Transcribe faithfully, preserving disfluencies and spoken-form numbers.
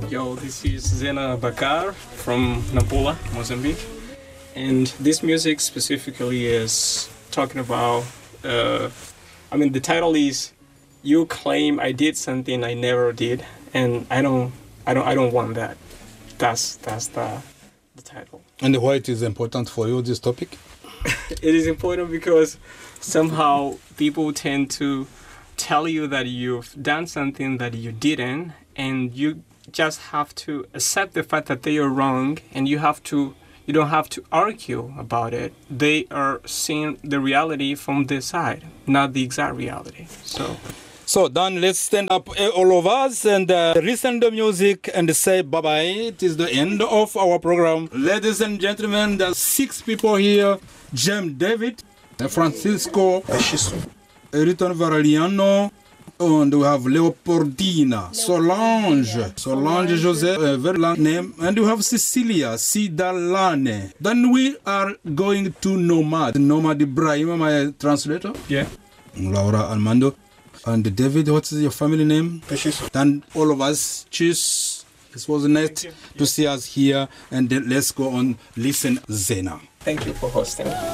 Yo, this is Zena Bakar from Nampula, Mozambique. And this music specifically is talking about, uh, I mean, the title is "You Claim I Did Something I Never Did," and I don't, I don't, I don't want that. That's that's the, the title. And why it is important for you, this topic? It is important because somehow people tend to tell you that you've done something that you didn't, and you just have to accept the fact that they are wrong, and you have to you don't have to argue about it. They are seeing the reality from their side, not the exact reality. So So then let's stand up, eh, all of us, and uh, listen to music and say bye-bye. It is the end of our program. Ladies and gentlemen, there are six people here. James David, Francisco, Riton Varaliano, and we have Leopoldina, Solange, Solange José, a very long name, and we have Cecilia Sidalane. Then we are going to Nomad. Nomad Ibrahim, my translator. yeah. Laura Armando. And David, what's your family name? Then all of us, cheers. It was nice to see us here, and then let's go on listen Zena. Thank you for hosting.